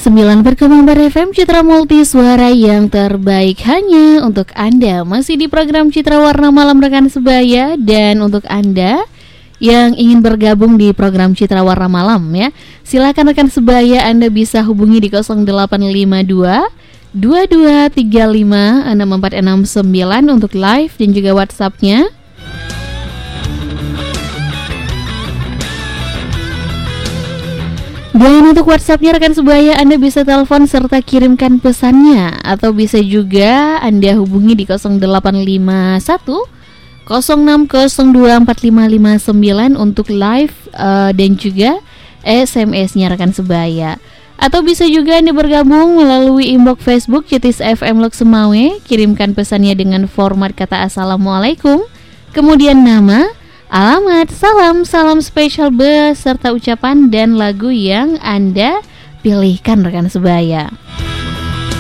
101,4 FM Citra Multi Suara yang terbaik hanya untuk Anda. Masih di program Citra Warna Malam rekan sebaya. Dan untuk Anda yang ingin bergabung di program Citra Warna Malam ya, silakan rekan sebaya, Anda bisa hubungi di 0852 2235 6469 untuk live dan juga WhatsApp-nya. Dan untuk WhatsApp-nya rekan sebaya, Anda bisa telepon serta kirimkan pesannya, atau bisa juga Anda hubungi di 0851 06024559 untuk live dan juga SMS-nya rekan sebaya. Atau bisa juga Anda bergabung melalui inbox Facebook Citis FM Lok Semawe, kirimkan pesannya dengan format kata Assalamualaikum, kemudian nama, alamat, salam spesial beserta ucapan dan lagu yang Anda pilihkan rekan sebaya.